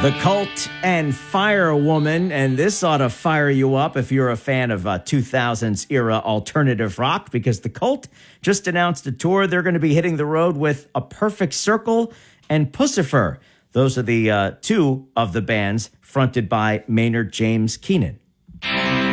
The Cult and Firewoman, and this ought to fire you up if you're a fan of 2000s era alternative rock, because The Cult just announced a tour. They're going to be hitting the road with A Perfect Circle and Puscifer. Those are the two of the bands fronted by Maynard James Keenan.